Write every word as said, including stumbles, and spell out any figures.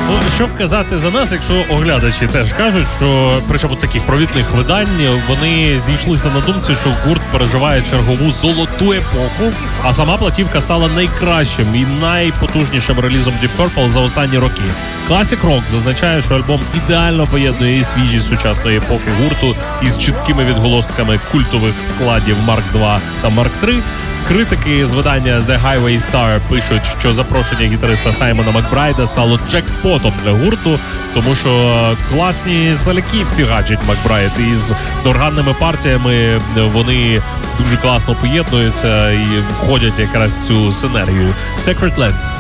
Ну, що казати за нас, якщо оглядачі теж кажуть, що, причому таких провідних видань, вони зійшлися на думці, що гурт переживає чергову золоту епоху, а сама платівка стала найкращим і найпотужнішим релізом Deep Purple за останні роки. Classic Rock зазначає, що альбом ідеально поєднує і свіжість сучасної епохи гурту із чіткими відголостками культових складів Марк два та Марк три. Критики з видання The Highway Star пишуть, що запрошення гітариста Саймона Макбрайда стало джекпотом для гурту, тому що класні заляки фігачить Макбрайд, і з органними партіями вони дуже класно поєднуються і входять якраз в цю синергію. Secret Land.